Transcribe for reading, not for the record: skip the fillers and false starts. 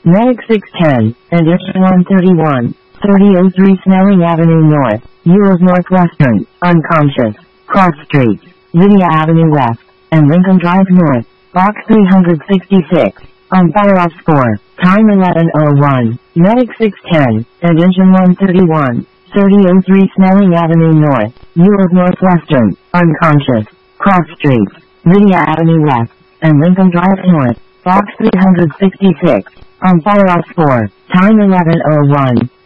Medic 610, Addition 131, 3003 Snelling Avenue North, Ewell Northwestern, unconscious, cross streets, Lydia Avenue West, and Lincoln Drive North, box 366, on fire-off score, time 11:01, Medic 610, Addition 131, 3003 Snelling Avenue North, Ewell Northwestern, unconscious, cross streets, Lydia Avenue West, and Lincoln Drive North, box 366, on fire-off score, time 11:01.